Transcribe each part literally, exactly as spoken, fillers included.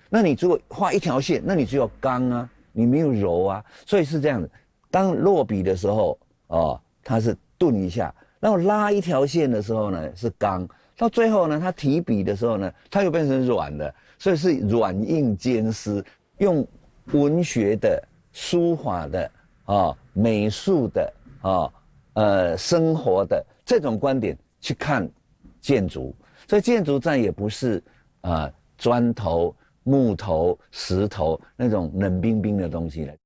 那你如果画一条线，那你只有刚啊，你没有柔啊，所以是这样的。当落笔的时候，哦，它是顿一下，然后拉一条线的时候呢是刚，到最后呢，它提笔的时候呢，它又变成软的，所以是软硬兼施，用文学的、书法的、啊、哦、美术的、啊、哦、呃生活的这种观点去看建筑，所以建筑再也不是啊、呃、砖头、木头、石头那种冷冰冰的东西了。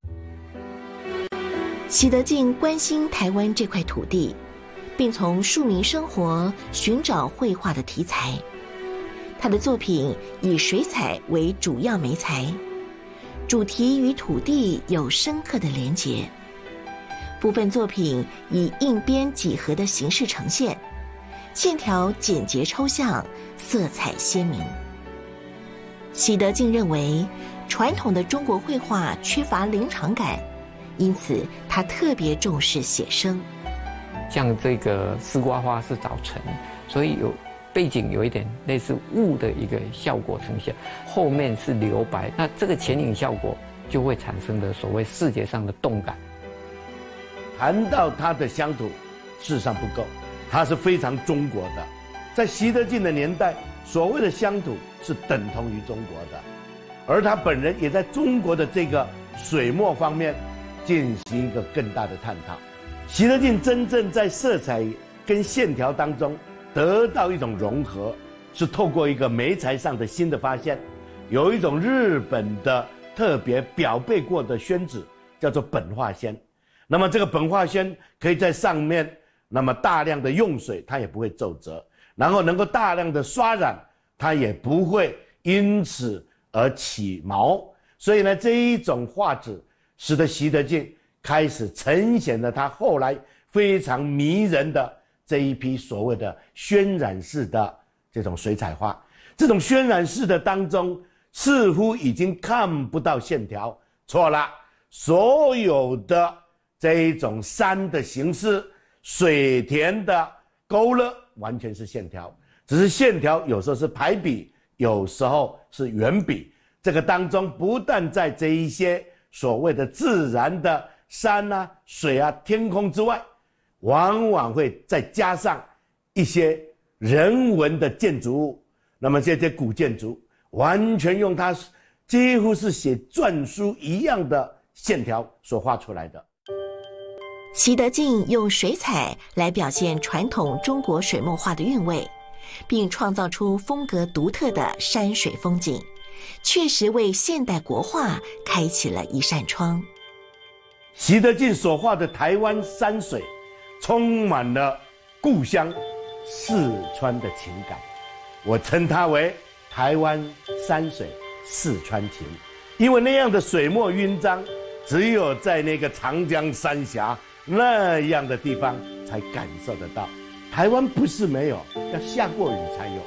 习德进关心台湾这块土地，并从庶民生活寻找绘画的题材。他的作品以水彩为主要媒材，主题与土地有深刻的连结。部分作品以硬边几何的形式呈现，线条简洁抽象，色彩鲜明。习德进认为，传统的中国绘画缺乏临场感，因此他特别重视写生。 像这个丝瓜花是早晨，所以有背景有一点类似雾的一个效果呈现，后面是留白，那这个前影效果就会产生的所谓视觉上的动感。 谈到他的乡土，事实上不够，他是非常中国的。在习德进的年代，所谓的乡土是等同于中国的，而他本人也在中国的这个水墨方面进行一个更大的探讨。习德进真正在色彩跟线条当中得到一种融合，是透过一个媒材上的新的发现。有一种日本的特别裱背过的宣纸，叫做本画宣。那么这个本画宣可以在上面，那么大量的用水，它也不会皱褶，然后能够大量的刷染，它也不会因此而起毛。所以呢，这一种画纸使得习德进开始呈现了他后来非常迷人的这一批所谓的渲染式的这种水彩画。这种渲染式的当中，似乎已经看不到线条，错了，所有的这一种山的形式、水田的勾勒，完全是线条，只是线条有时候是排比，有时候是圆比。这个当中不但在这一些所谓的自然的山啊、水啊、天空之外，往往会再加上一些人文的建筑物。那么这些古建筑完全用它几乎是写篆书一样的线条所画出来的。 习德进用水彩来表现传统中国水墨画的韵味，并创造出风格独特的山水风景，确实为现代国画开启了一扇窗。 习德进所画的台湾山水，充满了故乡四川的情感，我称它为台湾山水四川情，因为那样的水墨晕章，只有在那个长江三峡那样的地方才感受得到。台湾不是没有，要下过雨才有。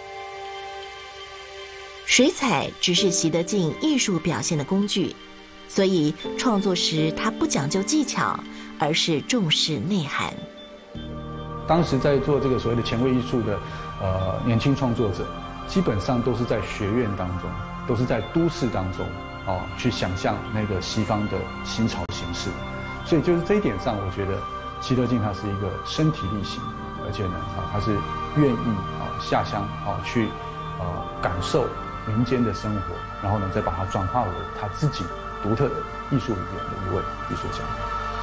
水彩只是习德进艺术表现的工具，所以创作时他不讲究技巧，而是重视内涵。 当时在做这个所谓的前卫艺术的呃年轻创作者，基本上都是在学院当中，都是在都市当中哦去想象那个西方的新潮形式。所以就是这一点上，我觉得习德进他是一个身体力行，而且呢啊他是愿意啊下乡啊去呃感受民间的生活，然后呢再把它转化为他自己独特的艺术语言的一位艺术家。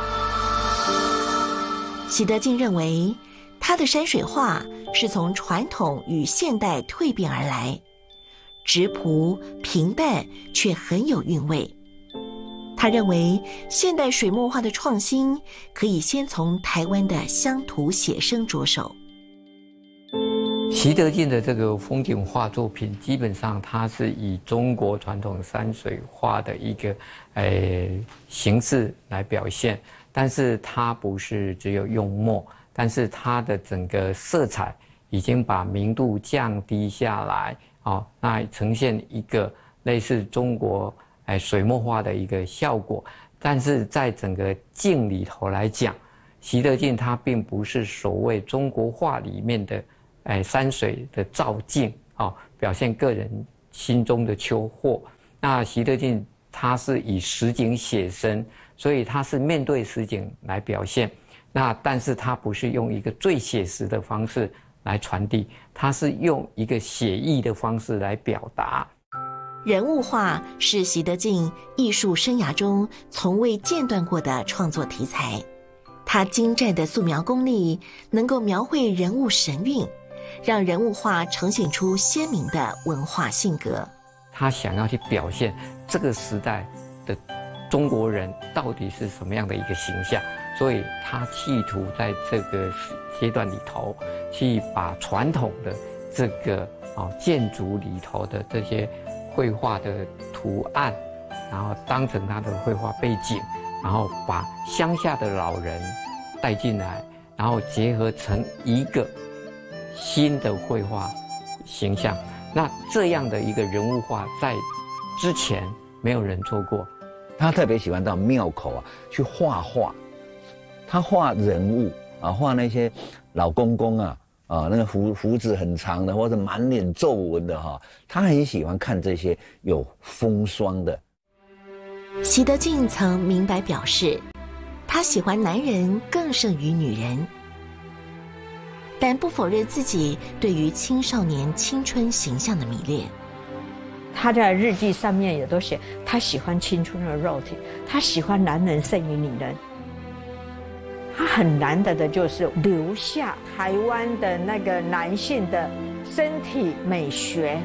习德进认为，他的山水画是从传统与现代蜕变而来，质朴平淡却很有韵味。他认为，现代水墨画的创新可以先从台湾的乡土写生着手。 习德进的这个风景画作品，基本上它是以中国传统山水画的一个呃形式来表现，但是它不是只有用墨，但是它的整个色彩已经把明度降低下来，哦，那呈现一个类似中国哎水墨画的一个效果。但是在整个镜里头来讲，习德进他并不是所谓中国画里面的哎山水的照镜啊、哦，表现个人心中的秋祸。那习得进他是以实景写生，所以他是面对实景来表现。那但是他不是用一个最写实的方式来传递，他是用一个写意的方式来表达。 人物画是习得进艺术生涯中从未间断过的创作题材。他精湛的素描功力能够描绘人物神韵，让人物画呈现出鲜明的文化性格。 他想要去表现这个时代的中国人到底是什么样的一个形象，所以他企图在这个阶段里头，去把传统的这个啊建筑里头的这些绘画的图案，然后当成他的绘画背景，然后把乡下的老人带进来，然后结合成一个新的绘画形象。那这样的一个人物画，在之前没有人做过。 他特别喜欢到庙口啊去画画，他画人物啊，画那些老公公啊啊，那个胡胡子很长的，或者满脸皱纹的哈、啊，他很喜欢看这些有风霜的。 习得进曾明白表示，他喜欢男人更胜于女人，但不否认自己对于青少年青春形象的迷恋。 他在日记上面也都写，他喜欢青春的肉体，他喜欢男人胜于女人。他很难得的就是留下台湾的那个男性的身体美学。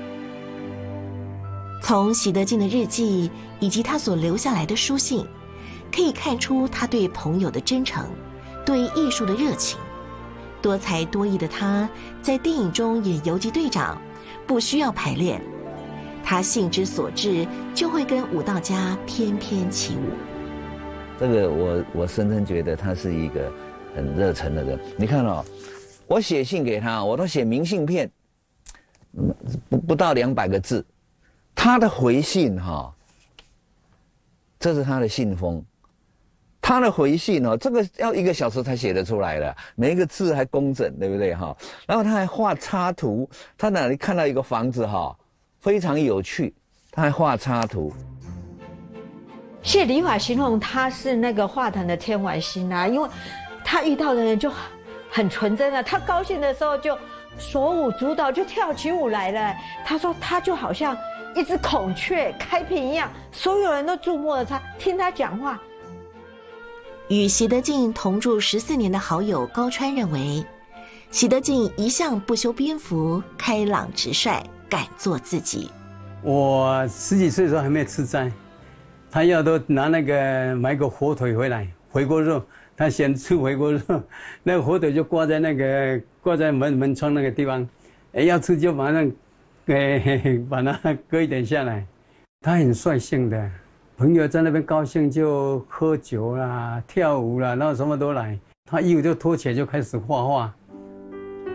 从习得进的日记以及他所留下来的书信，可以看出他对朋友的真诚，对艺术的热情。多才多艺的他，在电影中演游击队长，不需要排练，他兴之所至就会跟舞蹈家翩翩起舞。 这个我我深深觉得他是一个很热忱的人。你看哦，我写信给他，我都写明信片，不不到两百个字，他的回信哈、哦，这是他的信封。他的回信哦，这个要一个小时才写得出来的，每一个字还工整，对不对哈？然后他还画插图，他哪里看到一个房子哈，非常有趣，他还画插图。 谢礼法形容他是那个画坛的天外星啊，因为他遇到的人就很纯真啊，他高兴的时候就手舞足蹈，就跳起舞来了。他说他就好像一只孔雀开屏一样，所有人都注目了他，听他讲话。 与习得进同住十四年的好友高川认为，习得进一向不修边幅，开朗直率，敢做自己。 我十几岁的时候还没有吃斋，他要都拿那个买个火腿回来，回锅肉，他先吃回锅肉，那个火腿就挂在那个挂在门门窗那个地方，哎，要吃就马上，哎，把它割一点下来。他很率性的。朋友在那边高兴就喝酒啦、跳舞啦，然后什么都来。他衣服就脱起来就开始画画，